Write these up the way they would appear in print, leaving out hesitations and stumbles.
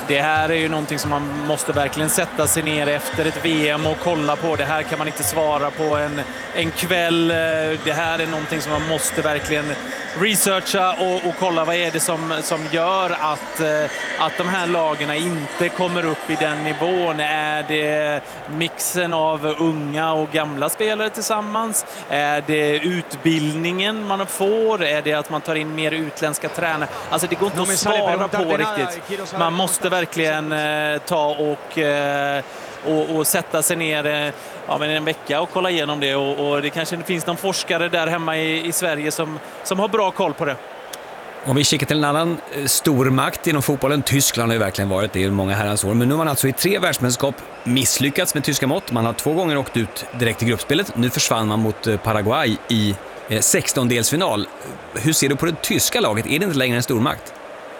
det här är ju någonting som man måste verkligen sätta sig ner efter ett VM och kolla på. Det här kan man inte svara på en kväll. Det här är någonting som man måste verkligen researcha och kolla vad är det som gör att de här lagarna inte kommer upp i den nivån. Är det mixen av unga och gamla spelare tillsammans? Är det utbildningen man får? Är det att man tar in mer utländska tränare? Alltså det går inte att svara på riktigt. Man måste verkligen ta och sätta sig ner en vecka och kolla igenom det. Och det kanske finns någon forskare där hemma i Sverige som har bra koll på det. Om vi kikar till en annan stor makt inom fotbollen, Tyskland har ju verkligen varit det i många herrans år. Men nu har man alltså i 3 världsmästerskap misslyckats med tyska mått. Man har 2 gånger åkt ut direkt i gruppspelet. Nu försvann man mot Paraguay i 16-delsfinal. Hur ser du på det tyska laget? Är det inte längre en stormakt?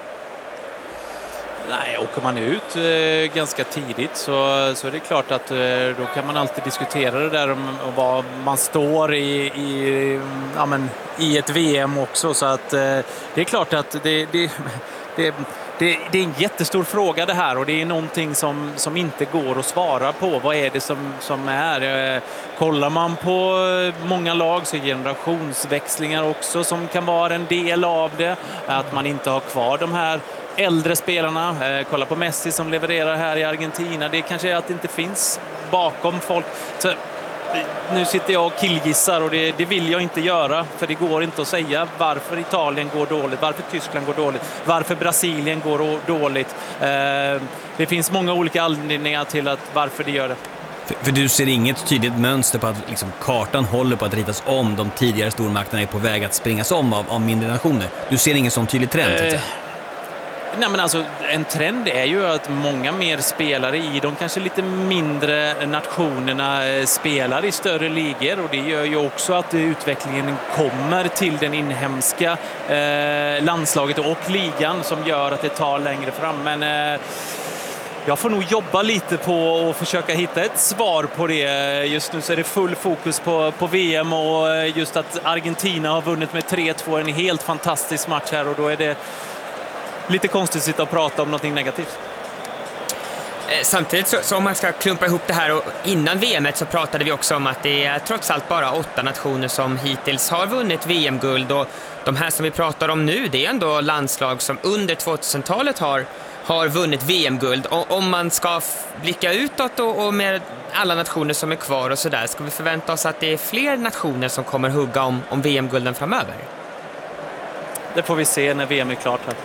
Nej, åker man ut ganska tidigt så är det klart att då kan man alltid diskutera det där om vad man står i ett VM också. Så att det är klart att det är en jättestor fråga det här och det är någonting som inte går att svara på. Vad är det som är? Kollar man på många lag så är generationsväxlingar också som kan vara en del av det. Att man inte har kvar de här äldre spelarna. Kolla på Messi som levererar här i Argentina. Det kanske är att det inte finns bakom folk. Så, nu sitter jag och killgissar och det vill jag inte göra. För det går inte att säga varför Italien går dåligt, varför Tyskland går dåligt, varför Brasilien går dåligt. Det finns många olika anledningar till varför det gör det. För du ser inget tydligt mönster på att liksom, kartan håller på att ritas om. De tidigare stormakterna är på väg att springas om av mindre nationer. Du ser ingen sån tydlig trend? Nej, men alltså, en trend är ju att många mer spelare i de kanske lite mindre nationerna spelar i större ligor och det gör ju också att utvecklingen kommer till den inhemska landslaget och ligan som gör att det tar längre fram. Men jag får nog jobba lite på att försöka hitta ett svar på det. Just nu så är det full fokus på VM och just att Argentina har vunnit med 3-2, en helt fantastisk match här och då är det lite konstigt att sitta och prata om någonting negativt. Samtidigt så om man ska klumpa ihop det här och innan VMet så pratade vi också om att det är trots allt bara 8 nationer som hittills har vunnit VM-guld och de här som vi pratar om nu det är ändå landslag som under 2000-talet har vunnit VM-guld och om man ska blicka utåt och med alla nationer som är kvar och sådär ska vi förvänta oss att det är fler nationer som kommer hugga om VM-gulden framöver? Det får vi se när VM är klart här.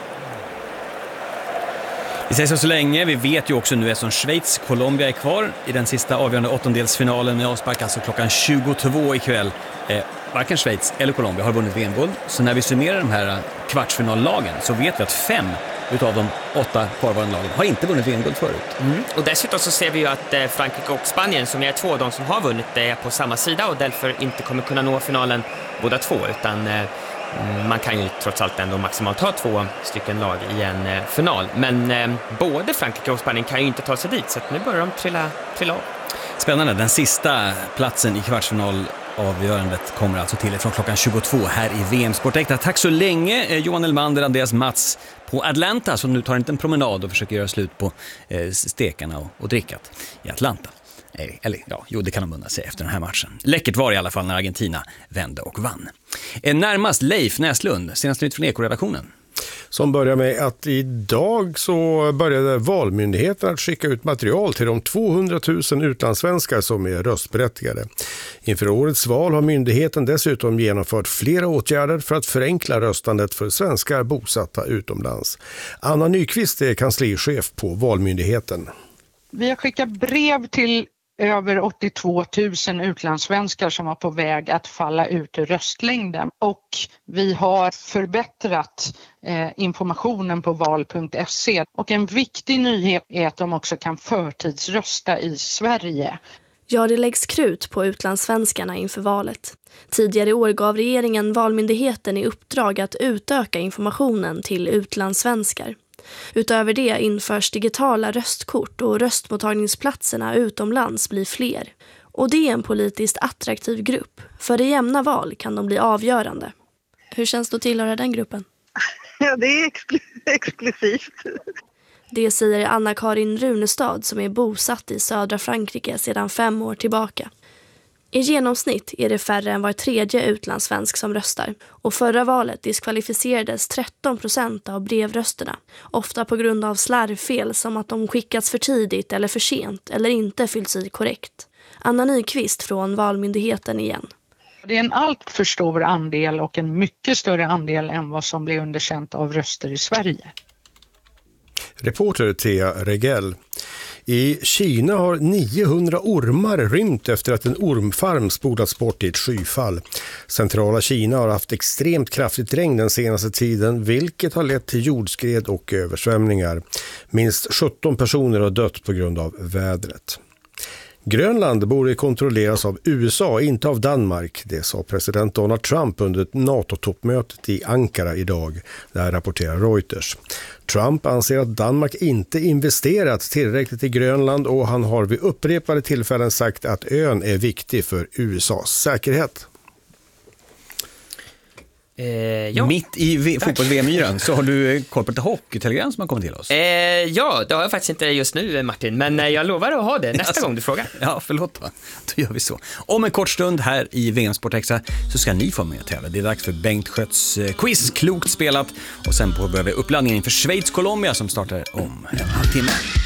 Vi säger så länge, vi vet ju också nu eftersom Schweiz, Colombia är kvar i den sista avgörande 8-delsfinalen med avspark alltså klockan 22 ikväll. Varken Schweiz eller Colombia har vunnit VM-guld. Så när vi summerar de här kvartsfinallagen så vet vi att 5 utav de 8 kvarvarande lagen har inte vunnit VM-guld förut. Och dessutom så ser vi ju att Frankrike och Spanien som är 2 av de som har vunnit är på samma sida och därför inte kommer kunna nå finalen båda 2 utan man kan ju trots allt ändå maximalt ha 2 stycken lag i en final. Men både Frankrike och Spanien kan ju inte ta sig dit så att nu börjar de trilla av. Spännande, den sista platsen i kvartsfinalavgörandet kommer alltså till från klockan 22 här i VM-sport Extra. Tack så länge Johan Elmander, Andreas Mats på Atlanta som nu tar en promenad och försöker göra slut på stekarna och drickat i Atlanta. Det kan de unna sig efter den här matchen. Läckert var i alla fall när Argentina vände och vann. Närmast Leif Näslund, senaste nytt från Eko-redaktionen. Som börjar med att idag så började Valmyndigheten att skicka ut material till de 200 000 utlandssvenskar som är röstberättigade. Inför årets val har myndigheten dessutom genomfört flera åtgärder för att förenkla röstandet för svenskar bosatta utomlands. Anna Nyqvist är kanslichef på Valmyndigheten. Vi har skickat brev till över 82 000 utlandssvenskar som var på väg att falla ut ur röstlängden. Och vi har förbättrat informationen på val.se. Och en viktig nyhet är att de också kan förtidsrösta i Sverige. Ja, det läggs krut på utlandssvenskarna inför valet. Tidigare i år gav regeringen Valmyndigheten i uppdrag att utöka informationen till utlandssvenskar. Utöver det införs digitala röstkort och röstmottagningsplatserna utomlands blir fler. Och det är en politiskt attraktiv grupp. För i jämna val kan de bli avgörande. Hur känns det att tillhöra den gruppen? Ja, det är exklusivt. Det säger Anna-Karin Runestad som är bosatt i södra Frankrike sedan 5 år tillbaka. I genomsnitt är det färre än var tredje utlandssvensk som röstar och förra valet diskvalificerades 13% av brevrösterna, ofta på grund av slarvfel som att de skickats för tidigt eller för sent eller inte fyllts i korrekt. Anna Nyqvist från Valmyndigheten igen. Det är en allt för stor andel och en mycket större andel än vad som blir underkänt av röster i Sverige. Reporter Thea Regell. I Kina har 900 ormar rymt efter att en ormfarm spolats bort i ett skyfall. Centrala Kina har haft extremt kraftigt regn den senaste tiden, vilket har lett till jordskred och översvämningar. Minst 17 personer har dött på grund av vädret. Grönland borde kontrolleras av USA, inte av Danmark. Det sa president Donald Trump under ett NATO-toppmötet i Ankara idag. Det här rapporterar Reuters. Trump anser att Danmark inte investerat tillräckligt i Grönland och han har vid upprepade tillfällen sagt att ön är viktig för USAs säkerhet. Ja. Mitt i fotbolls-VM-myran så har du koll på ett hockeytelegram som har kommit till oss. Ja, det har jag faktiskt inte just nu, Martin, men jag lovar att ha det nästa gång du frågar. Ja, förlåt va. Då gör vi så. Om en kort stund här i VM Sport Extra så ska ni få med att tävla. Det är dags för Bengt Skötts quiz, klokt spelat. Och sen börjar vi uppladdningen inför Schweiz-Colombia som startar om en halvtimme.